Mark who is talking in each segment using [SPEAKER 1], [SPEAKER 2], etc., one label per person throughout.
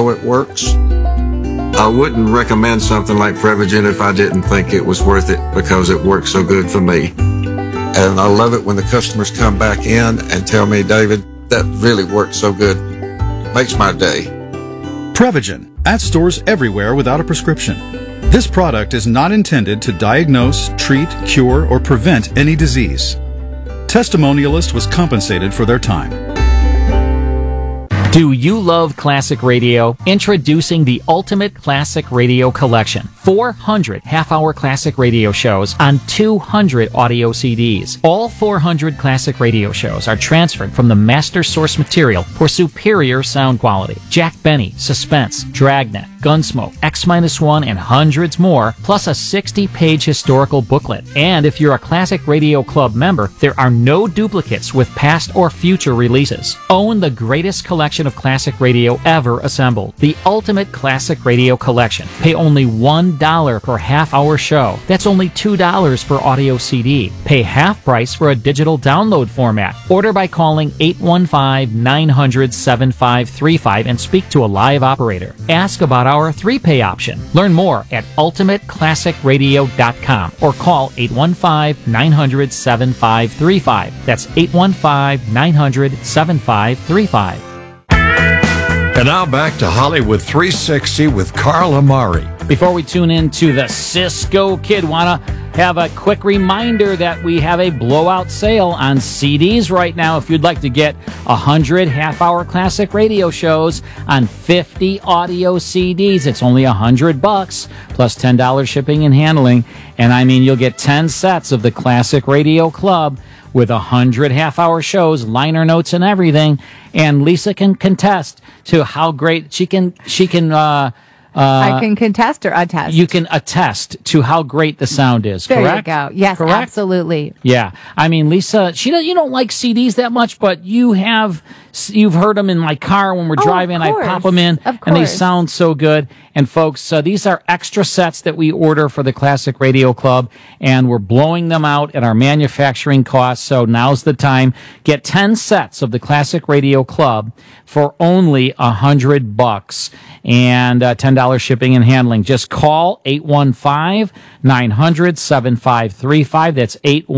[SPEAKER 1] know it works. I wouldn't recommend something like Prevagen if I didn't think it was worth it because it works so good for me. And I love it when the customers come back in and tell me, David, that really worked so good. Makes my day.
[SPEAKER 2] Prevagen, at stores everywhere without a prescription. This product is not intended to diagnose, treat, cure, or prevent any disease. Testimonialist was compensated for their time.
[SPEAKER 3] Do you love classic radio? Introducing the Ultimate Classic Radio Collection. 400 half-hour classic radio shows on 200 audio CDs. All 400 classic radio shows are transferred from the master source material for superior sound quality. Jack Benny, Suspense, Dragnet, Gunsmoke, X-1, and hundreds more, plus a 60-page historical booklet. And if you're a Classic Radio Club member, there are no duplicates with past or future releases. Own the greatest collection of classic radio ever assembled. The Ultimate Classic Radio Collection. Pay only $1 per half-hour show. That's only $2 per audio CD. Pay half price for a digital download format. Order by calling 815-900-7535 and speak to a live operator. Ask about our 3-pay option. Learn more at ultimateclassicradio.com or call 815-900-7535. That's 815-900-7535.
[SPEAKER 4] And now back to Hollywood 360 with Carl Amari.
[SPEAKER 3] Before we tune into the Cisco Kid, want to have a quick reminder that we have a blowout sale on CDs right now. If you'd like to get 100 half-hour classic radio shows on 50 audio CDs, it's only $100 plus $10 shipping and handling. And I mean, you'll get 10 sets of the Classic Radio Club with 100 half-hour shows, liner notes, and everything. And Lisa can contest to how great she can.
[SPEAKER 5] I can contest or attest.
[SPEAKER 3] You can attest to how great the sound is.
[SPEAKER 5] There
[SPEAKER 3] correct?
[SPEAKER 5] you go. Yes,
[SPEAKER 3] correct?
[SPEAKER 5] Absolutely.
[SPEAKER 3] Yeah, I mean, Lisa, you don't like CDs that much, but you've heard them in my car when we're driving. I pop them in, and they sound so good. And folks, these are extra sets that we order for the Classic Radio Club, and we're blowing them out at our manufacturing costs. So now's the time. Get 10 sets of the Classic Radio Club for only $100 and $10 shipping and handling. Just call 815-900-7535. That's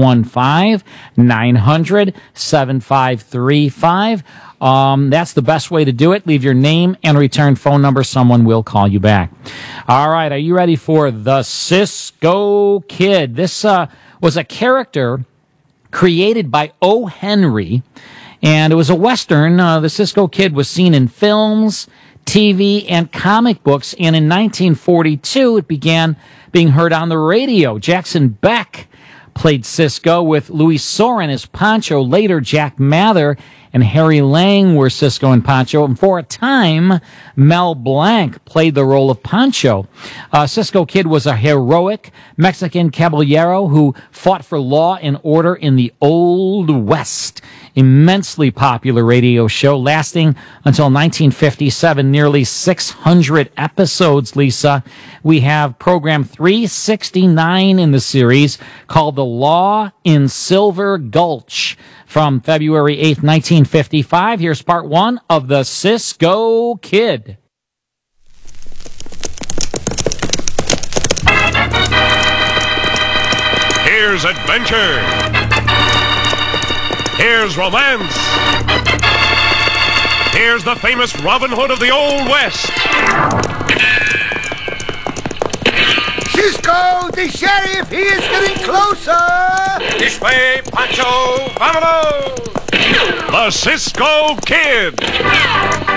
[SPEAKER 3] 815-900-7535. That's the best way to do it. Leave your name and return phone number. Someone will call you back. All right. Are you ready for the Cisco Kid? This was a character created by O. Henry, and it was a Western. The Cisco Kid was seen in films, TV, and comic books, and in 1942 it began being heard on the radio. Jackson Beck played Cisco with Louis Soren as Pancho. Later, Jack Mather and Harry Lang were Cisco and Pancho. And for a time, Mel Blanc played the role of Pancho. Cisco Kid was a heroic Mexican caballero who fought for law and order in the Old West. Immensely popular radio show lasting until 1957, nearly 600 episodes, Lisa. We have program 369 in the series called The Law in Silver Gulch from February 8th, 1955. Here's part 1 of the Cisco Kid.
[SPEAKER 6] Here's adventure. Here's romance. Here's the famous Robin Hood of the Old West.
[SPEAKER 7] Cisco, the sheriff, he is getting closer.
[SPEAKER 6] This way, Pancho, vámonos. The Cisco Kid.